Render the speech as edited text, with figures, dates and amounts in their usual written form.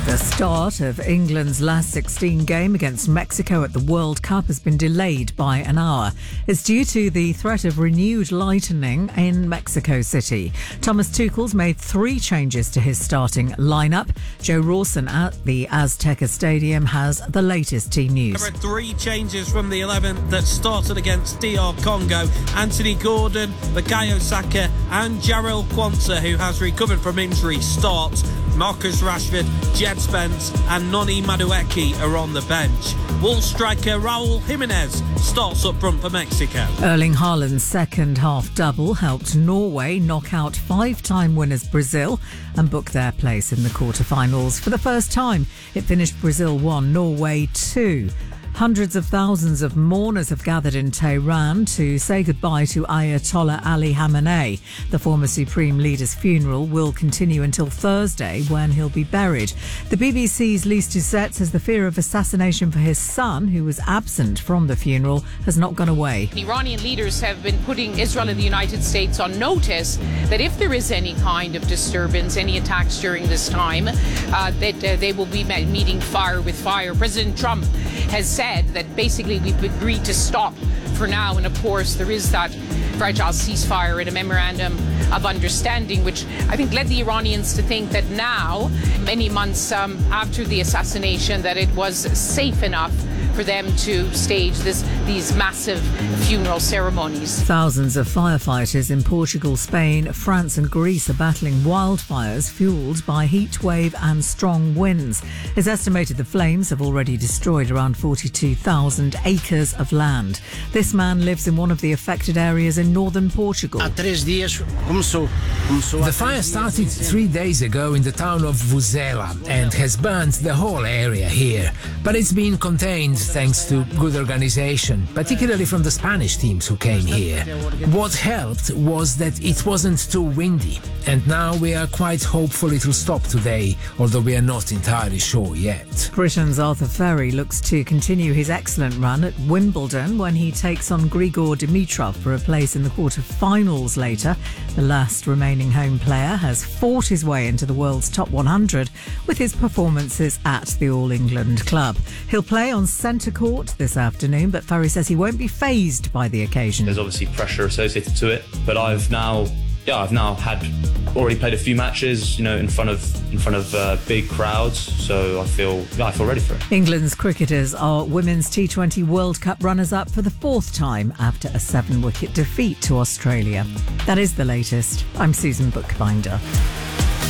The start of England's last 16 game against Mexico at the World Cup has been delayed by an hour. It's due to the threat of renewed lightning in Mexico City. Thomas Tuchel's made 3 changes to his starting lineup. Joe Rawson at the Azteca Stadium has the latest team news. There are 3 changes from the 11 that started against DR Congo. Anthony Gordon, Bukayo Saka and Jarrell Quansah, who has recovered from injury, starts. Marcus Rashford, Jed Spence and Noni Madueke are on the bench. Wolves striker Raul Jimenez starts up front for Mexico. Erling Haaland's second half double helped Norway knock out 5-time winners Brazil and book their place in the quarter-finals. For the first time, it finished Brazil 1, Norway 2. Hundreds of thousands of mourners have gathered in Tehran to say goodbye to Ayatollah Ali Khamenei. The former supreme leader's funeral will continue until Thursday, when he'll be buried. The BBC's Lise Doucette says the fear of assassination for his son, who was absent from the funeral, has not gone away. Iranian leaders have been putting Israel and the United States on notice that if there is any kind of disturbance, any attacks during this time, that they will be meeting fire with fire. President Trump has said that basically we've agreed to stop for now, and of course there is that fragile ceasefire and a memorandum of understanding, which I think led the Iranians to think that now, many months after the assassination, that it was safe enough for them to stage these massive funeral ceremonies. Thousands of firefighters in Portugal, Spain, France and Greece are battling wildfires fuelled by heat wave and strong winds. It's estimated the flames have already destroyed around 42,000 acres of land. This man lives in one of the affected areas in northern Portugal. The fire started 3 days ago in the town of Vuzela and has burned the whole area here. But it's been contained thanks to good organization, particularly from the Spanish teams who came here. What helped was that it wasn't too windy, and now we are quite hopeful it will stop today, although we are not entirely sure yet. Britain's Arthur Ferry looks to continue his excellent run at Wimbledon when he takes on Grigor Dimitrov for a place in the quarter-finals later. The last remaining home player has fought his way into the world's top 100 with his performances at the All England club. He'll play on centre court this afternoon, but Ferry says he won't be fazed by the occasion. There's obviously pressure associated to it, but I've now already played a few matches, in front of big crowds, so I feel ready for it. England's cricketers are Women's T20 World Cup runners-up for the 4th time after a 7-wicket defeat to Australia. That is the latest. I'm Susan Bookbinder.